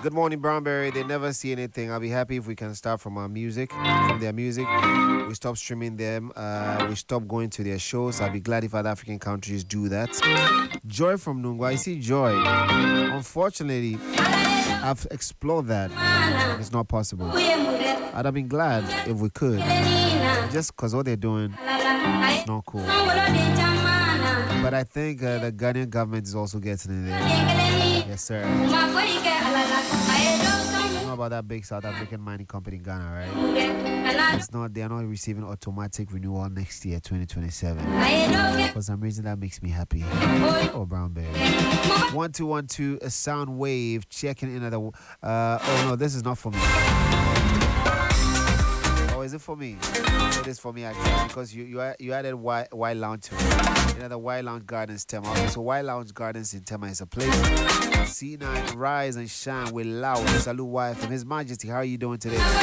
Good morning, Brownberry. They never see anything. I'll be happy if we can start from their music. We stop streaming them. We stop going to their shows. I'll be glad if other African countries do that. Joy from Nungwa. I see Joy. Unfortunately, I've explored that. It's not possible. I'd have been glad if we could. Just because what they're doing is not cool. But I think the Ghanaian government is also getting in there. Yes, sir. You know about that big South African mining company in Ghana, right? They are not receiving automatic renewal next year, 2027. For some reason, that makes me happy. Oh, Brownberry. 1212, a sound wave, checking in at the. Oh, no, this is not for me. Is it for me? It is for me actually because you added Y Lounge to it. You know the Y Lounge Gardens Tema. Okay, so Y Lounge Gardens in Tema is a place. C9 rise and shine with loud. Salute Y from His Majesty. How are you doing today?